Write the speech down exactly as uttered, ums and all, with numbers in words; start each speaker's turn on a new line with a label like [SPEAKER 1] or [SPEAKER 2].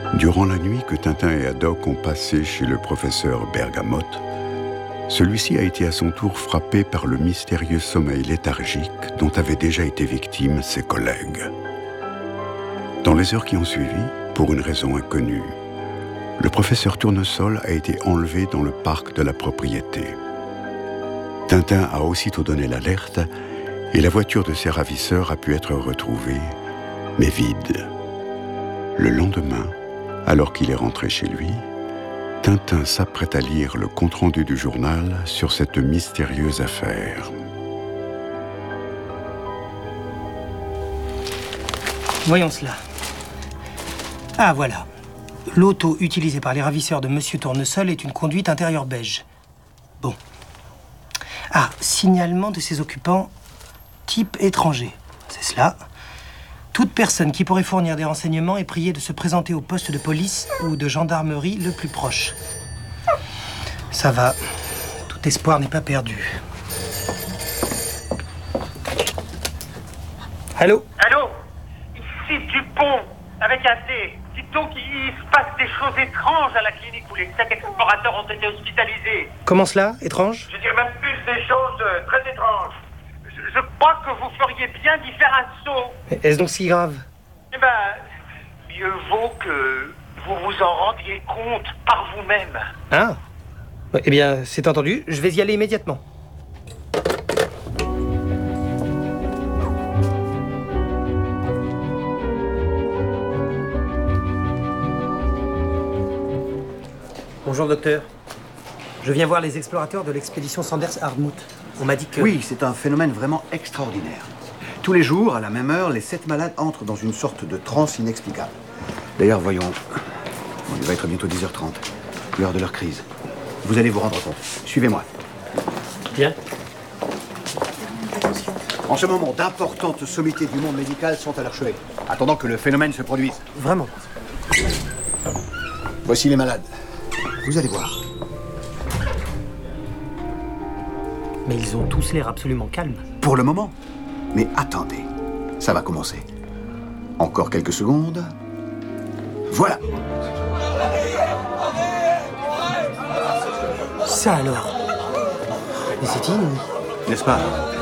[SPEAKER 1] Durant la nuit que Tintin et Haddock ont passée chez le professeur Bergamote, celui-ci a été à son tour frappé par le mystérieux sommeil léthargique dont avaient déjà été victimes ses collègues. Dans les heures qui ont suivi, pour une raison inconnue, le professeur Tournesol a été enlevé dans le parc de la propriété. Tintin a aussitôt donné l'alerte et la voiture de ses ravisseurs a pu être retrouvée, mais vide. Le lendemain, alors qu'il est rentré chez lui, Tintin s'apprête à lire le compte-rendu du journal sur cette mystérieuse affaire.
[SPEAKER 2] Voyons cela. Ah, voilà. L'auto utilisée par les ravisseurs de Monsieur Tournesol est une conduite intérieure beige. Bon. Ah, signalement de ses occupants type étranger. C'est cela. Toute personne qui pourrait fournir des renseignements est priée de se présenter au poste de police ou de gendarmerie le plus proche. Ça va. Tout espoir n'est pas perdu. Allô?
[SPEAKER 3] Allô? Ici Dupont, avec un T. Dites donc, il se passe des choses étranges à la clinique où les cinq explorateurs ont été hospitalisés.
[SPEAKER 2] Comment cela? Étrange?
[SPEAKER 3] Je dirais même plus des choses euh, très étranges. Je, je crois que vous feriez bien d'y faire un saut.
[SPEAKER 2] Est-ce donc si grave?
[SPEAKER 3] Eh ben, mieux vaut que vous vous en rendiez compte par vous-même.
[SPEAKER 2] Ah. Eh bien, c'est entendu. Je vais y aller immédiatement. Bonjour, docteur. Je viens voir les explorateurs de l'expédition Sanders-Hardtmuth. On m'a dit que...
[SPEAKER 4] Oui, c'est un phénomène vraiment extraordinaire. Tous les jours, à la même heure, les sept malades entrent dans une sorte de transe inexplicable. D'ailleurs, voyons... Bon, il va être bientôt dix heures trente, l'heure de leur crise. Vous allez vous rendre compte. Suivez-moi.
[SPEAKER 2] Bien.
[SPEAKER 4] En ce moment, d'importantes sommités du monde médical sont à leur chevet, attendant que le phénomène se produise.
[SPEAKER 2] Vraiment.
[SPEAKER 4] Voici les malades. Vous allez voir.
[SPEAKER 2] Mais ils ont tous l'air absolument calmes.
[SPEAKER 4] Pour le moment. Mais attendez, ça va commencer. Encore quelques secondes. Voilà.
[SPEAKER 2] Ça alors. Mais c'est inouï.
[SPEAKER 4] N'est-ce pas?